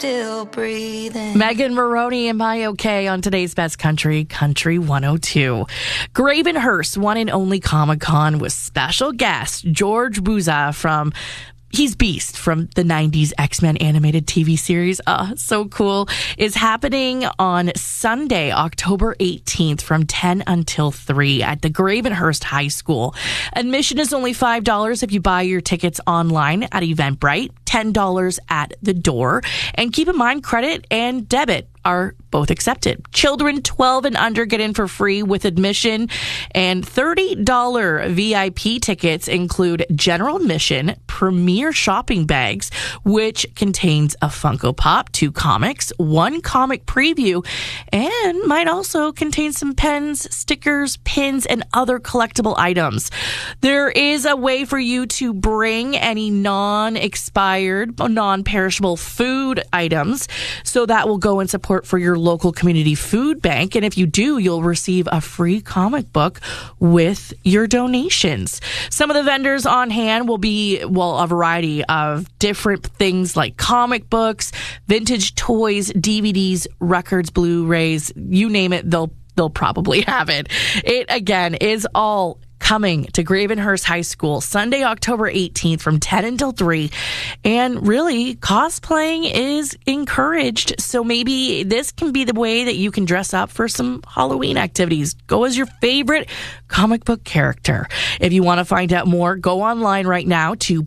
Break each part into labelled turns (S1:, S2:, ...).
S1: still breathing.
S2: Megan Maroney, Am I Okay? On today's Best Country, Country 102. Gravenhurst, one and only Comic-Con with special guest George Buza from... He's Beast from the 90s X-Men animated TV series. So cool. Is happening on Sunday, October 18th from 10 until 3 at the Gravenhurst High School. Admission is only $5 if you buy your tickets online at Eventbrite, $10 at the door. And keep in mind, credit and debit are both accepted. Children 12 and under get in for free with admission, and $30 VIP tickets include general admission, premier shopping bags, which contains a Funko Pop, 2 comics, 1 comic preview, and might also contain some pens, stickers, pins, and other collectible items. There is a way for you to bring any non-expired, non-perishable food items, so that will go in support for your local community food bank. And if you do, you'll receive a free comic book with your donations. Some of the vendors on hand will be, a variety of different things like comic books, vintage toys, DVDs, records, Blu-rays, you name it, they'll probably have it. It, again, is all coming to Gravenhurst High School Sunday, October 18th from 10 until 3. And really, cosplaying is encouraged. So maybe this can be the way that you can dress up for some Halloween activities. Go as your favorite comic book character. If you want to find out more, go online right now to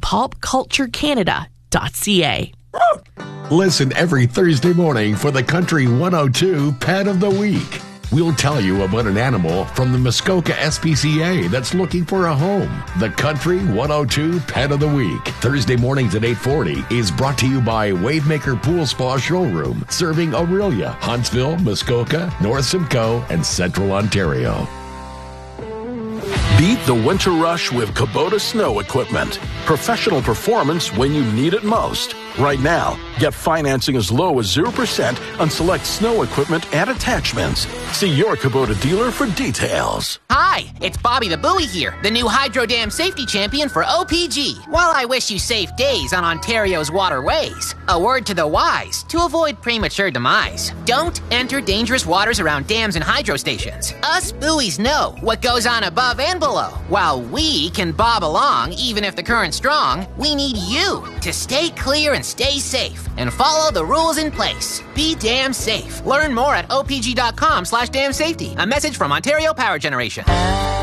S2: popculturecanada.ca.
S3: Listen every Thursday morning for the Country 102 Pet of the Week. We'll tell you about an animal from the Muskoka SPCA that's looking for a home. The Country 102 Pet of the Week, Thursday mornings at 8:40, is brought to you by Wavemaker Pool Spa Showroom, serving Aurelia, Huntsville, Muskoka, North Simcoe, and Central Ontario.
S4: Beat the winter rush with Kubota snow equipment. Professional performance when you need it most. Right now, get financing as low as 0% on select snow equipment and attachments. See your Kubota dealer for details.
S5: Hi, it's Bobby the Buoy here, the new Hydro Dam safety champion for OPG. While I wish you safe days on Ontario's waterways, a word to the wise to avoid premature demise. Don't enter dangerous waters around dams and hydro stations. Us buoys know what goes on above and below. While we can bob along even if the current's strong, we need you to stay clear and stay safe and follow the rules in place. Be damn safe. Learn more at opg.com/damsafety. A message from Ontario Power Generation.